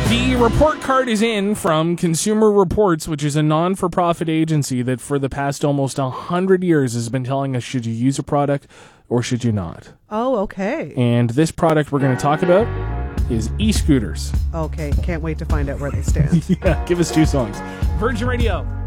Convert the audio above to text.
The report card is in from Consumer Reports, which is a non-for-profit agency that for the past almost 100 years has been telling us should you use a product or should you not. Oh, okay. And this product we're going to talk about is e-scooters. Okay, can't wait to find out where they stand. Yeah, give us 2 songs. Virgin Radio.